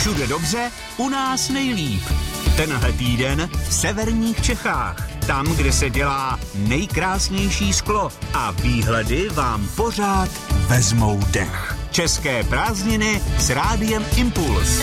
Všude dobře, u nás nejlíp. Tenhle týden v severních Čechách, tam, kde se dělá nejkrásnější sklo a výhledy vám pořád vezmou dech. České prázdniny s Rádiem Impuls.